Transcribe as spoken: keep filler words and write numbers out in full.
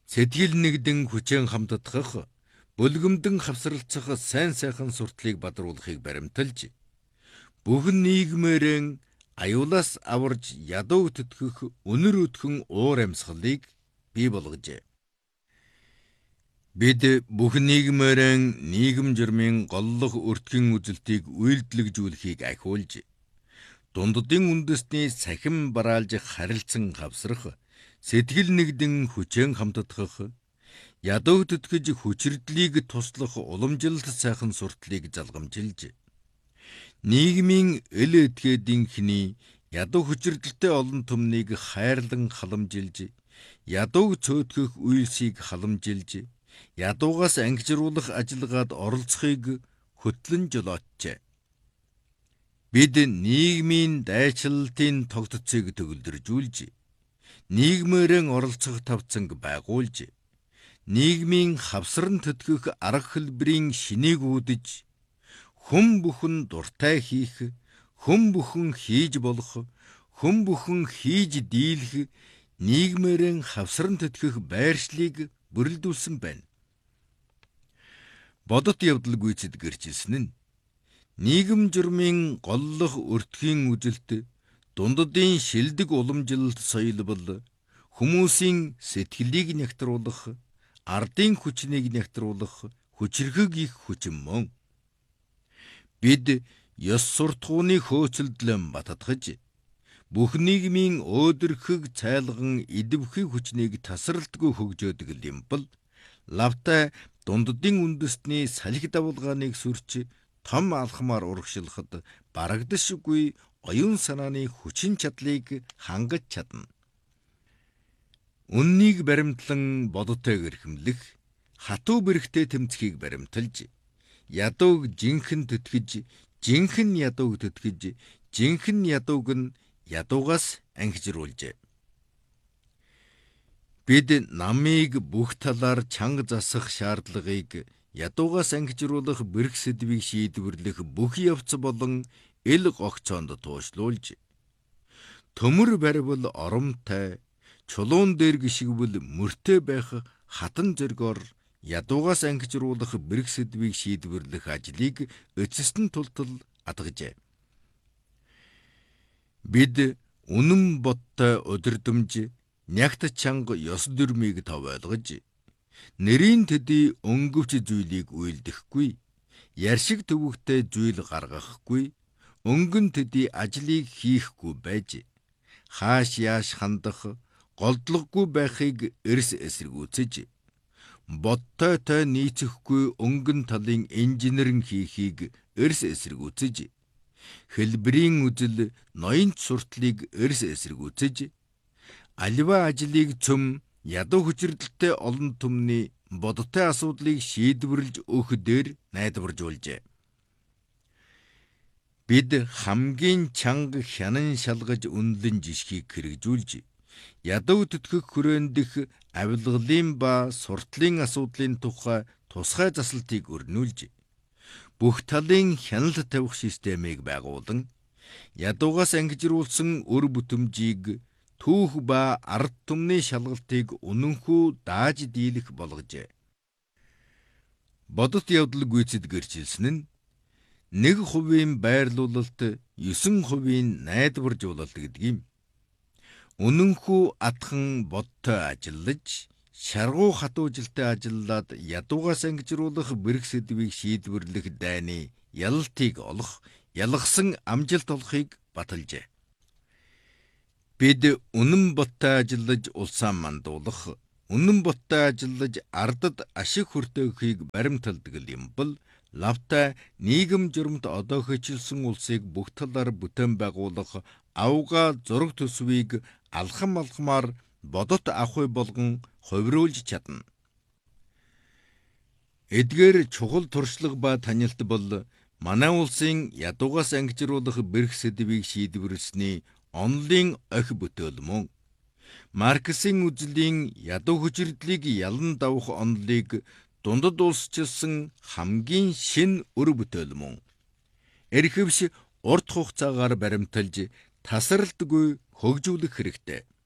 Сэтгэл нэгдэн хүчээр хамтдах, бөлгөмдөн хавсралцах сайн сайхан сурталыг бадруулахыг баримталж, бүхэн нийгмээрэн аюулаас аварж ядуу төтгөх өнөр өтгөн уур амьсгалыг бий болгожээ. Бид бүхэн нийгмээрэн нийгэм журмын голлох өртгөн үзэлтийг үйлдэлжүүлэхийг ахиулж, дунддын үндэсний сахим бараалж харилцан хавсрах, сэтгэл нэгдэн хүчээр хамтдах, ядуу төтгөж хүчирдлийг туслах уламжилт сайхан сурталыг залгамжилж, нийгмийн эл этгээдийнхний ядуу хүчирдэлтэй олон түмнийг хайрлан халамжилж, ядуу цөөдгөх үйлсийг халамжилж, ядуугаас ангижруулах ажиллагаад оролцохыг хөтлөн жолоочжээ. Бид нийгмийн дайчлалтын тогтцыг төгөлдржүүлж, нийгмээрэн оролцох тавцанг байгуулж, нийгмийн хавсран төтгөх арга хэлбэрийн шинийг үүдэж, хүн бүхэн дуртай хийх, хүн бүхэн хийж болох, хүн бүхэн хийж дийлэх нийгмээрэн хавсран төтгөх байршлыг бүрэлдүүлсэн байна. Бодот явдал гүйцэд гэрчилсэн нь нийгэм журмын голлох өртгийн үжилт, дунддын шилдэг уламжилт соёл бол хүмүүсийн сэтгэлийг нягтруулах, ардын хүчнийг нягтруулах хүчрхэг их хүчин мөн. Бид ёс суртахууны хөөцөлдлөн баттгаж, бүх нийгмийн өөдрөхөг цайлган идэвхий хүчнийг тасралтгүй хөгжөөдөг лимбл, лавтай дунддын үндэстний салхи давалгааныг сүрч, том алхмаар урагшлахад барагдашгүй оюун санааны хүчин чадлыг хангаж чадна. Үннийг баримтлан бодотойг эрхэмлэх, хатуу бэрхтээ тэмцхийг баримталж, ядууг жинхэн төтгэж, жинхэн ядууг төтгэж, жинхэн ядууг нь ядуугаас ангижруулжээ. Бид намыг бүх талаар чанга засах шаардлагыг ядуугаас ангижруулах бэрх сэдвийг шийдвэрлэх бүх явц болон эл гогцоонд туушлуулж, төмөр баривал оромтой, чулуун дээр гიშгвэл мөртэй байх хатан зоргоор ядуугаас ангижруулах бэрх сэдвийг шийдвэрлэх ажлыг эцэстэн тултал атгажээ. Бид үнэн бодтой удирдамж, нягт чанга ёс дүрмийг тав ойлгож, нэрийн төдий өнгөвч зүйлийг үйлдэхгүй, яршиг төвөгтэй зүйл гаргахгүй, өнгөн төдий ажлыг хийхгүй байж, хааш яаш хандах, голдлоггүй байхыг эрс эсэргүүцэж, бодтой той нийцэхгүй өнгөн талын инженерэн хийхийг эрс эсэргүүцэж, хэлбэрийн үзэл ноён суртлыг эрс эсэргүүцэж, аливаа ажлыг цөм ядуу хүчирдэлтэй олон түмний бодтой асуудлыг шийдвэрлэж өгөх дээр найдваржуулжээ. Бид хамгийн чанга хянан шалгаж үнэлэн жишгийг хэрэгжүүлж, ядуу төтгөх хүрээнд дэх авилгалын ба суртлын асуудлын тухай тусгай засалтыг өрнүүлж, бүх талын хяналт тавих системийг байгуулан, ядуугаас ангижруулсан өр бүтэмжийг түүх ба ард түмний шалгалтыг үнэнхүү дааж дийлэх болгожээ. Бодот явдал гүйцэд гэрчилсэн нь нэг хувийн байрлуулалт есөн хувийн найдваржуулалт гэдэг юм. Үнэнхүү атхан бодтой ажиллаж, шаргуу хатуужилтай ажиллаад ядуугаас ангижруулах бэрх сэдвийг шийдвэрлэх дайны ялалтыг олох, ялгсан амжилт олохыг баталжээ. Бид үнэн бодтой ажиллаж улсаа мандуулах, үнэн бодтой ажиллаж ардад ашиг хүртэөхийг баримталдаг лимбл, лавтай нийгэм журмд одоо хэчилсэн улсыг бүх талаар бүтээн байгуулах авга зураг төсвийг алхам алхмаар бодот ахуй болгон хувируулж чадна. Эдгээр чухал туршлага ба танилт бол манай улсын ядуугаас ангижруулах бэрх сэдвийг шийдвэрлэсний онлын охи бүтээл мөн. Марксийн үзлийн ядуу хүчирдлийг ялан давах онолыг дундад улсчилсан хамгийн шин өр бүтээл мөн. Эрхэвш урт хугацаагаар баримталж тасралтгүй хөгжүүлэх хэрэгтэй.